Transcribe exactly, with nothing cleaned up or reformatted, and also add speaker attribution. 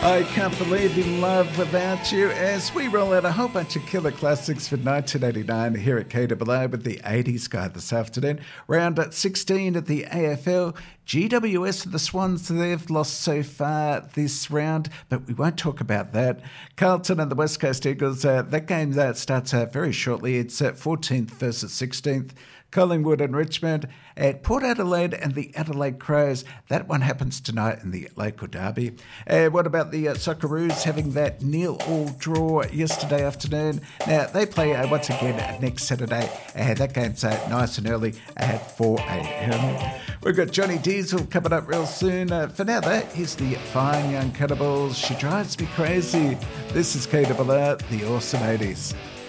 Speaker 1: I Can't Believe in Love Without You as we roll out a whole bunch of killer classics for nineteen eighty-nine here at K W A with the eighties guide this afternoon. Round at sixteen at the A F L. G W S and the Swans, they've lost so far this round, but we won't talk about that. Carlton and the West Coast Eagles, uh, that game that starts out very shortly. It's at fourteenth versus sixteenth. Collingwood and Richmond at Port Adelaide and the Adelaide Crows. That one happens tonight in the local derby. Uh, what about the uh, Socceroos having that nil-all draw yesterday afternoon? Now, they play uh, once again uh, next Saturday. Uh, that game's uh, nice and early at four a.m. We've got Johnny Diesel coming up real soon. Uh, for now, though, here's the Fine Young Cannibals. She drives me crazy. This is K W A, the Awesome eighties.